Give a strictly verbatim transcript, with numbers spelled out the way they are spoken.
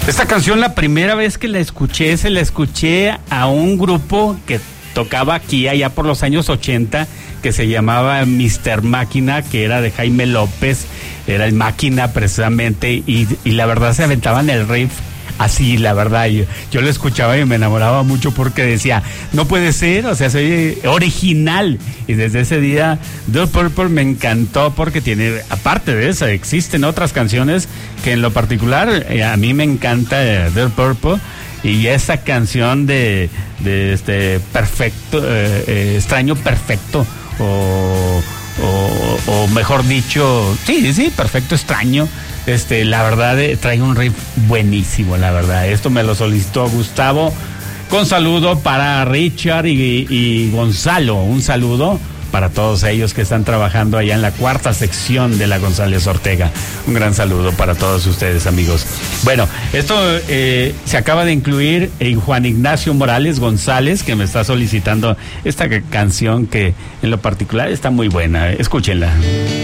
Esta canción, la primera vez que la escuché, se la escuché a un grupo que tocaba aquí allá por los años ochenta, que se llamaba mister Máquina, que era de Jaime López, era el Máquina precisamente, y, y la verdad se aventaban el riff así, la verdad, yo, yo lo escuchaba y me enamoraba mucho porque decía, no puede ser, o sea, soy original, y desde ese día Deep Purple me encantó porque tiene, aparte de eso, existen otras canciones que en lo particular eh, a mí me encanta eh, Deep Purple, y esa canción de, de este perfecto, eh, eh, extraño perfecto, o, o, o mejor dicho, sí, sí, perfecto extraño. Este, la verdad, eh, trae un riff buenísimo, la verdad. Esto me lo solicitó Gustavo, con saludo para Richard y, y Gonzalo. Un saludo para todos ellos que están trabajando allá en la cuarta sección de la González Ortega. Un gran saludo para todos ustedes, amigos. Bueno, esto eh, se acaba de incluir en Juan Ignacio Morales González, que me está solicitando esta canción que en lo particular está muy buena. Escúchenla.